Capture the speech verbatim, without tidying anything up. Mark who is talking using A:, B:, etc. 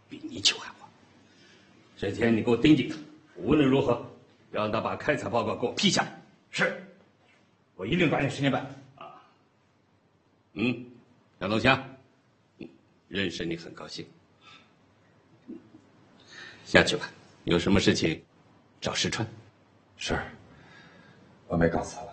A: 比你久还晚。这天你给我盯紧他，无论如何让他把开采报告给我批下来。是，我一定抓紧时间办。啊，嗯，杨东强，认识你很高兴。下去吧，有什么事情找石川。
B: 是，我没告辞了。